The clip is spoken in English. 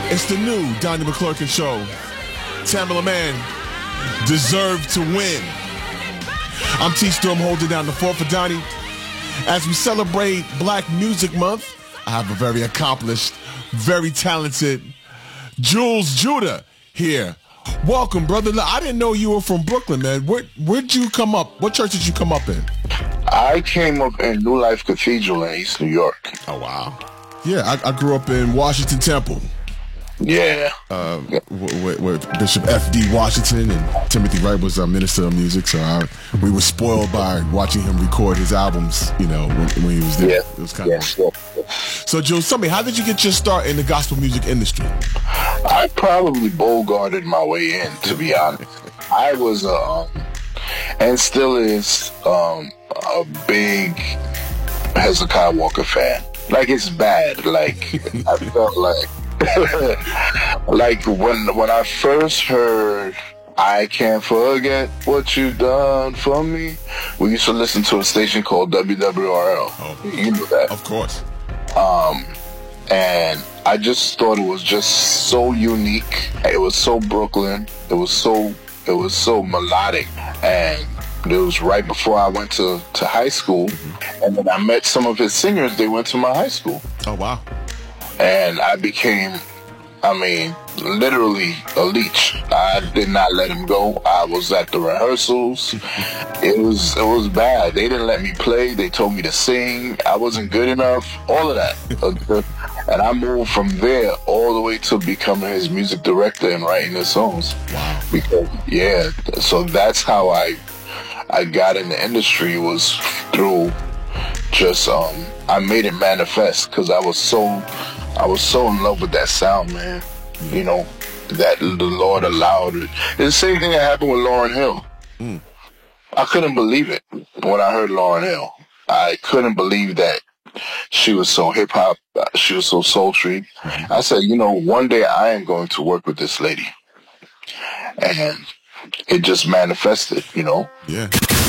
It's the new Donnie McClurkin Show. Tamala Man deserved to win. I'm T Storm holding down the fort for Donnie. As we celebrate Black Music Month, I have a very accomplished, very talented Jules Judah here. Welcome, brother. I didn't know you were from Brooklyn, man. Where'd you come up? What church did you come up in? I came up in New Life Cathedral in East New York. Oh, wow. Yeah, I grew up in Washington Temple. Yeah. Where Bishop F.D. Washington and Timothy Wright was our minister of music, so we were spoiled by watching him record his albums, you know, when he was there. Yeah. It was kind of So, Jules, tell me, how did you get your start in the gospel music industry? I probably bogarted my way in, to be honest. I was, and still is, a big Hezekiah Walker fan. Like, it's bad. Like, I felt like, like when I first heard I Can't Forget What You Done For Me, we used to listen to a station called WWRL. Oh, you know that. Of course. And I just thought it was just so unique. It was so Brooklyn. It was so melodic. And it was right before I went to high school. And then I met some of his singers. They went to my high school. Oh, wow. And I became, literally a leech. I did not let him go. I was at the rehearsals. It was bad. They didn't let me play. They told me to sing. I wasn't good enough. All of that. And I moved from there all the way to becoming his music director and writing his songs. Wow. Because, yeah, so that's how I got in the industry, was through just, I made it manifest because I was so in love with that sound, man. You know, that the Lord allowed it. It's the same thing that happened with Lauryn Hill. I couldn't believe it when I heard Lauryn Hill. I couldn't believe that she was so hip-hop. She was so sultry. I said, you know, one day I am going to work with this lady. And it just manifested, you know. Yeah.